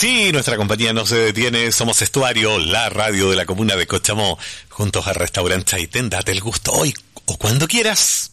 Sí, nuestra compañía no se detiene. Somos Estuario, la radio de la comuna de Cochamó. Juntos al restaurante Chaitén, date el gusto hoy o cuando quieras.